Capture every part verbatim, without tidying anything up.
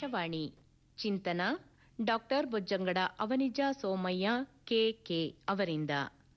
ಸಹಾಯವಾಣಿ ಚಿಂತನ doctor Bojjangada Avanija Somaiah K K ಅವರಿಂದ.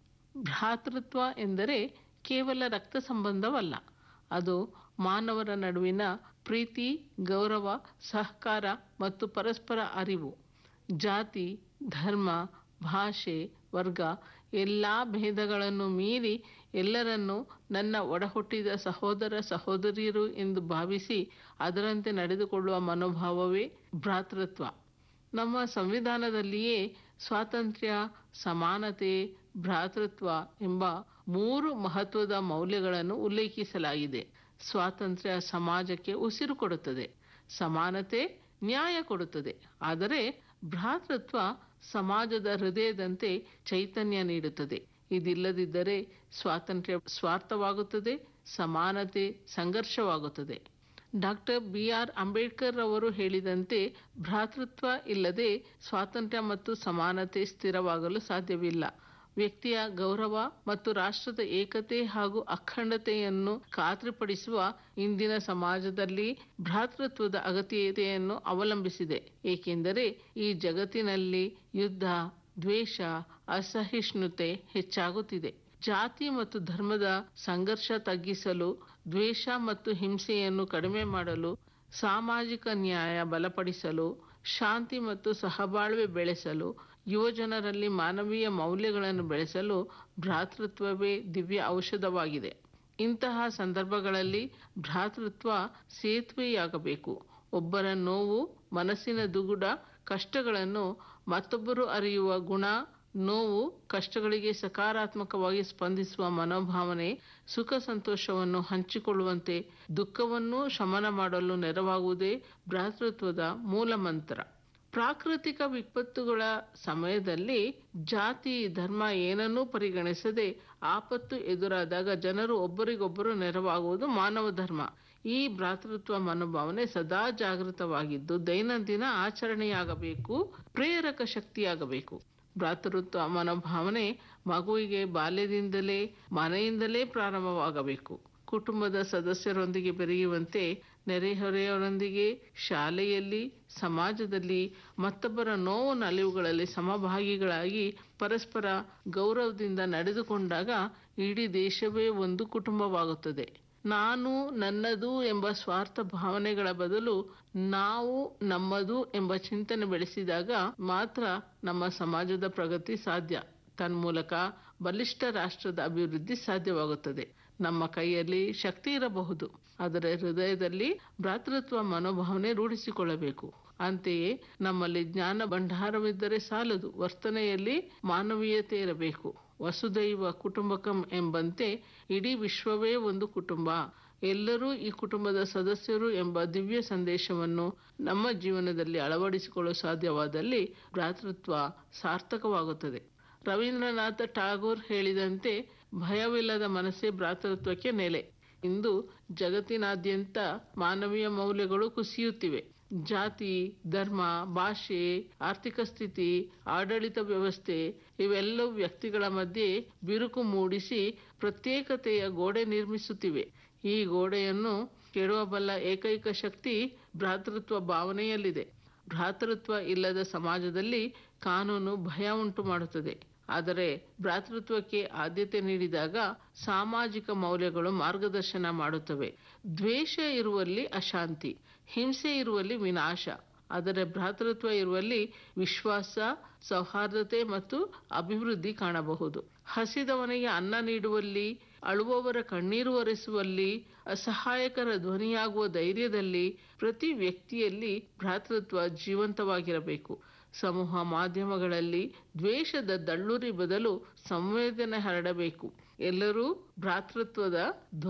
ಭ್ರಾತೃತ್ವ ಎಂದರೆ ಕೇವಲ ರಕ್ತ ಸಂಬಂಧವಲ್ಲ, ಅದು ಮಾನವರ ನಡುವಿನ ಪ್ರೀತಿ, ಗೌರವ, ಸಹಕಾರ ಮತ್ತು ಪರಸ್ಪರ ಅರಿವು. ಜಾತಿ, ಧರ್ಮ, ಭಾಷೆ, ವರ್ಗ ಎಲ್ಲ ಭೇದಗಳನ್ನು ಮೀರಿ ಎಲ್ಲರನ್ನೂ ನನ್ನ ಒಡಹುಟ್ಟಿದ ಸಹೋದರ ಸಹೋದರಿಯರು ಎಂದು ಭಾವಿಸಿ ಅದರಂತೆ ನಡೆದುಕೊಳ್ಳುವ ಮನೋಭಾವವೇ ಭ್ರಾತೃತ್ವ. ನಮ್ಮ ಸಂವಿಧಾನದಲ್ಲಿಯೇ ಸ್ವಾತಂತ್ರ್ಯ, ಸಮಾನತೆ, ಭ್ರಾತೃತ್ವ ಎಂಬ ಮೂರು ಮಹತ್ವದ ಮೌಲ್ಯಗಳನ್ನು ಉಲ್ಲೇಖಿಸಲಾಗಿದೆ. ಸ್ವಾತಂತ್ರ್ಯ ಸಮಾಜಕ್ಕೆ ಉಸಿರು ಕೊಡುತ್ತದೆ, ಸಮಾನತೆ ನ್ಯಾಯ ಕೊಡುತ್ತದೆ. ಆದರೆ ಭ್ರಾತೃತ್ವ ಸಮಾಜದ ಹೃದಯದಂತೆ ಚೈತನ್ಯ ನೀಡುತ್ತದೆ. ಇದಿಲ್ಲದಿದ್ದರೆ ಸ್ವಾತಂತ್ರ್ಯ ಸ್ವಾರ್ಥವಾಗುತ್ತದೆ, ಸಮಾನತೆ ಸಂಘರ್ಷವಾಗುತ್ತದೆ. ಡಾಕ್ಟರ್ ಬಿ ಆರ್ ಅಂಬೇಡ್ಕರ್ ಅವರು ಹೇಳಿದಂತೆ, ಭ್ರಾತೃತ್ವ ಇಲ್ಲದೆ ಸ್ವಾತಂತ್ರ್ಯ ಮತ್ತು ಸಮಾನತೆ ಸ್ಥಿರವಾಗಲು ಸಾಧ್ಯವಿಲ್ಲ. ವ್ಯಕ್ತಿಯ ಗೌರವ ಮತ್ತು ರಾಷ್ಟ್ರದ ಏಕತೆ ಹಾಗೂ ಅಖಂಡತೆಯನ್ನು ಖಾತ್ರಿಪಡಿಸುವ ಇಂದಿನ ಸಮಾಜದಲ್ಲಿ ಭ್ರಾತೃತ್ವದ ಅಗತ್ಯತೆಯನ್ನು ಅವಲಂಬಿಸಿದೆ. ಏಕೆಂದರೆ ಈ ಜಗತ್ತಿನಲ್ಲಿ ಯುದ್ಧ, ದ್ವೇಷ, ಅಸಹಿಷ್ಣುತೆ ಹೆಚ್ಚಾಗುತ್ತಿದೆ. ಜಾತಿ ಮತ್ತು ಧರ್ಮದ ಸಂಘರ್ಷ ತಗ್ಗಿಸಲು, ದ್ವೇಷ ಮತ್ತು ಹಿಂಸೆಯನ್ನು ಕಡಿಮೆ ಮಾಡಲು, ಸಾಮಾಜಿಕ ನ್ಯಾಯ ಬಲಪಡಿಸಲು, ಶಾಂತಿ ಮತ್ತು ಸಹಬಾಳ್ವೆ ಬೆಳೆಸಲು, ಯುವಜನರಲ್ಲಿ ಮಾನವೀಯ ಮೌಲ್ಯಗಳನ್ನು ಬೆಳೆಸಲು ಭ್ರಾತೃತ್ವವೇ ದಿವ್ಯ ಔಷಧವಾಗಿದೆ. ಇಂತಹ ಸಂದರ್ಭಗಳಲ್ಲಿ ಭ್ರಾತೃತ್ವ ಸೇತುವೆಯಾಗಬೇಕು. ಒಬ್ಬರ ನೋವು, ಮನಸ್ಸಿನ ದುಗುಡ, ಕಷ್ಟಗಳನ್ನು ಮತ್ತೊಬ್ಬರು ಅರಿಯುವ ಗುಣ, ನೋವು ಕಷ್ಟಗಳಿಗೆ ಸಕಾರಾತ್ಮಕವಾಗಿ ಸ್ಪಂದಿಸುವ ಮನೋಭಾವನೆ, ಸುಖ ಸಂತೋಷವನ್ನು ಹಂಚಿಕೊಳ್ಳುವಂತೆ ದುಃಖವನ್ನು ಶಮನ ಮಾಡಲು ನೆರವಾಗುವುದೇ ಭ್ರಾತೃತ್ವದ ಮೂಲ ಮಂತ್ರ. ಪ್ರಾಕೃತಿಕ ವಿಪತ್ತುಗಳ ಸಮಯದಲ್ಲಿ ಜಾತಿ, ಧರ್ಮ ಏನನ್ನೂ ಪರಿಗಣಿಸದೆ ಆಪತ್ತು ಎದುರಾದಾಗ ಜನರು ಒಬ್ಬರಿಗೊಬ್ಬರು ನೆರವಾಗುವುದು ಮಾನವ ಧರ್ಮ. ಈ ಭ್ರಾತೃತ್ವ ಮನೋಭಾವನೆ ಸದಾ ಜಾಗೃತವಾಗಿದ್ದು ದೈನಂದಿನ ಆಚರಣೆಯಾಗಬೇಕು, ಪ್ರೇರಕ ಶಕ್ತಿಯಾಗಬೇಕು. ಭ್ರಾತೃತ್ವ ಮನೋಭಾವನೆ ಮಗುವಿಗೆ ಬಾಲ್ಯದಿಂದಲೇ ಮನೆಯಿಂದಲೇ ಪ್ರಾರಂಭವಾಗಬೇಕು. ಕುಟುಂಬದ ಸದಸ್ಯರೊಂದಿಗೆ ಬೆರೆಯುವಂತೆ ನೆರೆಹೊರೆಯವರೊಂದಿಗೆ, ಶಾಲೆಯಲ್ಲಿ, ಸಮಾಜದಲ್ಲಿ ಮತ್ತೊಬ್ಬರ ನೋವು ನಲಿವುಗಳಲ್ಲಿ ಸಮಭಾಗಿಗಳಾಗಿ ಪರಸ್ಪರ ಗೌರವದಿಂದ ನಡೆದುಕೊಂಡಾಗ ಇಡೀ ದೇಶವೇ ಒಂದು ಕುಟುಂಬವಾಗುತ್ತದೆ. ನಾನು, ನನ್ನದು ಎಂಬ ಸ್ವಾರ್ಥ ಭಾವನೆಗಳ ಬದಲು ನಾವು, ನಮ್ಮದು ಎಂಬ ಚಿಂತನೆ ಬೆಳೆಸಿದಾಗ ಮಾತ್ರ ನಮ್ಮ ಸಮಾಜದ ಪ್ರಗತಿ ಸಾಧ್ಯ. ತನ್ಮೂಲಕ ಬಲಿಷ್ಠ ರಾಷ್ಟ್ರದ ಅಭಿವೃದ್ಧಿ ಸಾಧ್ಯವಾಗುತ್ತದೆ. ನಮ್ಮ ಕೈಯಲ್ಲಿ ಶಕ್ತಿ ಇರಬಹುದು, ಆದರೆ ಹೃದಯದಲ್ಲಿ ಭ್ರಾತೃತ್ವ ಮನೋಭಾವನೆ ರೂಢಿಸಿಕೊಳ್ಳಬೇಕು. ಅಂತೆಯೇ ನಮ್ಮಲ್ಲಿ ಜ್ಞಾನ ಭಂಡಾರವಿದ್ದರೆ ಸಾಲದು, ವರ್ತನೆಯಲ್ಲಿ ಮಾನವೀಯತೆ ಇರಬೇಕು. ವಸುದೈವ ಕುಟುಂಬಕಂ ಎಂಬಂತೆ ಇಡೀ ವಿಶ್ವವೇ ಒಂದು ಕುಟುಂಬ, ಎಲ್ಲರೂ ಈ ಕುಟುಂಬದ ಸದಸ್ಯರು ಎಂಬ ದಿವ್ಯ ಸಂದೇಶವನ್ನು ನಮ್ಮ ಜೀವನದಲ್ಲಿ ಅಳವಡಿಸಿಕೊಳ್ಳಲು ಸಾಧ್ಯವಾದಲ್ಲಿ ಭ್ರಾತೃತ್ವ ಸಾರ್ಥಕವಾಗುತ್ತದೆ. ರವೀಂದ್ರನಾಥ ಠಾಗೋರ್ ಹೇಳಿದಂತೆ, ಭಯವಿಲ್ಲದ ಮನಸ್ಸೇ ಭ್ರಾತೃತ್ವಕ್ಕೆ ನೆಲೆ. ಇಂದು ಜಗತ್ತಿನಾದ್ಯಂತ ಮಾನವೀಯ ಮೌಲ್ಯಗಳು ಕುಸಿಯುತ್ತಿವೆ. ಜಾತಿ, ಧರ್ಮ, ಭಾಷೆ, ಆರ್ಥಿಕ ಸ್ಥಿತಿ, ಆಡಳಿತ ವ್ಯವಸ್ಥೆ ಇವೆಲ್ಲವೂ ವ್ಯಕ್ತಿಗಳ ಮಧ್ಯೆ ಬಿರುಕು ಮೂಡಿಸಿ ಪ್ರತ್ಯೇಕತೆಯ ಗೋಡೆ ನಿರ್ಮಿಸುತ್ತಿವೆ. ಈ ಗೋಡೆಯನ್ನು ಕೆಡವಬಲ್ಲ ಏಕೈಕ ಶಕ್ತಿ ಭ್ರಾತೃತ್ವ ಭಾವನೆಯಲ್ಲಿದೆ. ಭ್ರಾತೃತ್ವ ಇಲ್ಲದ ಸಮಾಜದಲ್ಲಿ ಕಾನೂನು ಭಯ ಉಂಟು ಮಾಡುತ್ತದೆ. ಆದರೆ ಭ್ರಾತೃತ್ವಕ್ಕೆ ಆದ್ಯತೆ ನೀಡಿದಾಗ ಸಾಮಾಜಿಕ ಮೌಲ್ಯಗಳು ಮಾರ್ಗದರ್ಶನ ಮಾಡುತ್ತವೆ. ದ್ವೇಷ ಇರುವಲ್ಲಿ ಅಶಾಂತಿ, ಹಿಂಸೆ ಇರುವಲ್ಲಿ ವಿನಾಶ. ಆದರೆ ಭ್ರಾತೃತ್ವ ಇರುವಲ್ಲಿ ವಿಶ್ವಾಸ, ಸೌಹಾರ್ದತೆ ಮತ್ತು ಅಭಿವೃದ್ಧಿ ಕಾಣಬಹುದು. ಹಸಿದವನಿಗೆ ಅನ್ನ ನೀಡುವಲ್ಲಿ, ಅಳುವವರ ಕಣ್ಣೀರು ಒರೆಸುವಲ್ಲಿ, ಅಸಹಾಯಕರ ಧ್ವನಿಯಾಗುವ ಧೈರ್ಯದಲ್ಲಿ ಪ್ರತಿ ವ್ಯಕ್ತಿಯಲ್ಲಿ ಭ್ರಾತೃತ್ವ ಜೀವಂತವಾಗಿರಬೇಕು. ಸಮೂಹ ಮಾಧ್ಯಮಗಳಲ್ಲಿ ದ್ವೇಷದ ದಳ್ಳುರಿ ಬದಲು ಸಂವೇದನೆ ಹರಡಬೇಕು. ಎಲ್ಲರೂ ಭ್ರಾತೃತ್ವದ